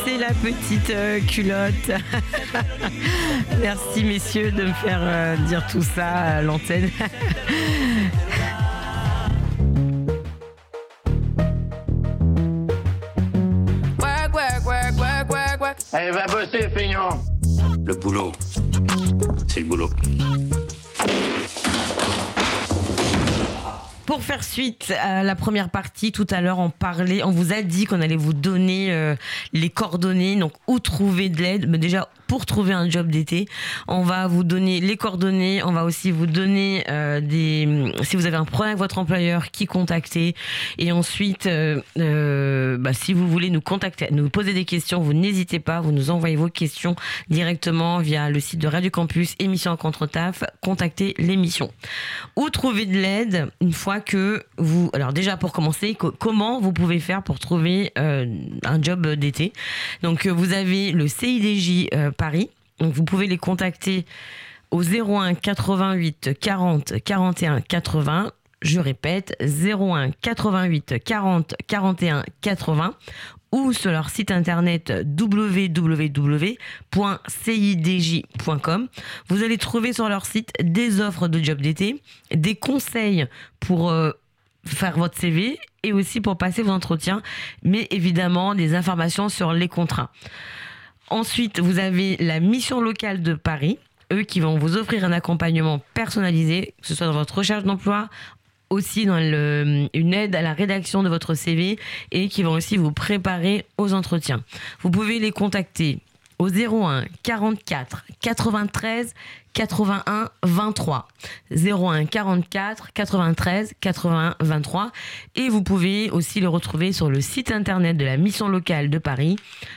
c'est la petite culotte. Merci messieurs de me faire dire tout ça à l'antenne. Allez, va bosser, feignant. Le boulot, c'est le boulot. Pour faire suite à la première partie, tout à l'heure, on vous a dit qu'on allait vous donner les coordonnées, donc où trouver de l'aide. Mais déjà, pour trouver un job d'été, on va vous donner les coordonnées, on va aussi vous donner si vous avez un problème avec votre employeur, qui contacter. Et ensuite, si vous voulez nous contacter, nous poser des questions, vous n'hésitez pas, vous nous envoyez vos questions directement via le site de Radio Campus, émission en contre-taf, contactez l'émission. Où trouver de l'aide une fois que vous... Alors déjà, pour commencer, comment vous pouvez faire pour trouver un job d'été? Donc, vous avez le CIDJ Paris. Donc, vous pouvez les contacter au 01 88 40 41 80. Je répète, 01 88 40 41 80 ou sur leur site internet www.cidj.com. Vous allez trouver sur leur site des offres de job d'été, des conseils pour faire votre CV et aussi pour passer vos entretiens, mais évidemment des informations sur les contrats. Ensuite, vous avez la mission locale de Paris, eux qui vont vous offrir un accompagnement personnalisé, que ce soit dans votre recherche d'emploi, aussi dans une aide à la rédaction de votre CV et qui vont aussi vous préparer aux entretiens. Vous pouvez les contacter au 01 44 93 81 23 01 44 93 81 23 et vous pouvez aussi le retrouver sur le site internet de la mission locale de Paris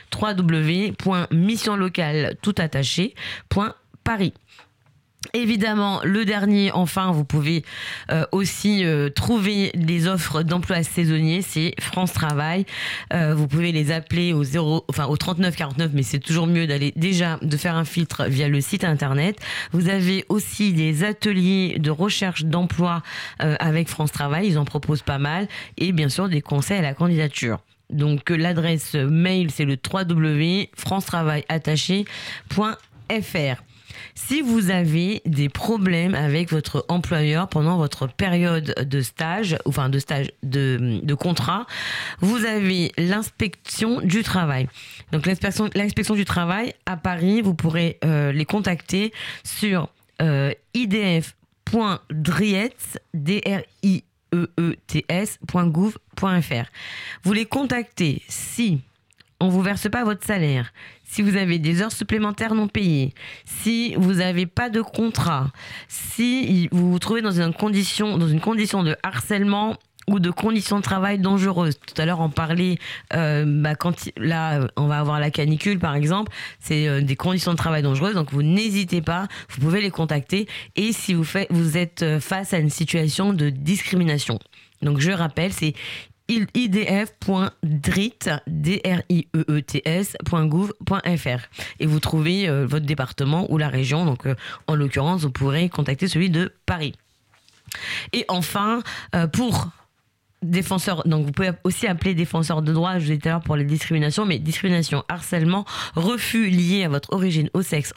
www.missionlocale.paris. Évidemment, le dernier, enfin, vous pouvez aussi trouver des offres d'emploi saisonniers, c'est France Travail. Vous pouvez les appeler au 39 49, mais c'est toujours mieux de faire un filtre via le site internet. Vous avez aussi des ateliers de recherche d'emploi avec France Travail, ils en proposent pas mal, et bien sûr des conseils à la candidature. Donc l'adresse mail, c'est le www.francetravail.fr. Si vous avez des problèmes avec votre employeur pendant votre période de stage, de contrat, vous avez l'inspection du travail. Donc l'inspection du travail à Paris, vous pourrez les contacter sur idf.driets.gouv.fr. Vous les contactez si on ne vous verse pas votre salaire, si vous avez des heures supplémentaires non payées, si vous n'avez pas de contrat, si vous vous trouvez dans une condition de harcèlement ou de conditions de travail dangereuses. Tout à l'heure, on parlait, on va avoir la canicule, par exemple, c'est des conditions de travail dangereuses, donc vous n'hésitez pas, vous pouvez les contacter, et si vous êtes face à une situation de discrimination. Donc, je rappelle, c'est idf.driets.gouv.fr et vous trouvez votre département ou la région. Donc, en l'occurrence, vous pourrez contacter celui de Paris. Et enfin, pour défenseur, donc vous pouvez aussi appeler défenseur de droit, je vous ai dit tout à l'heure pour les discriminations, mais discrimination, harcèlement, refus lié à votre origine, au sexe,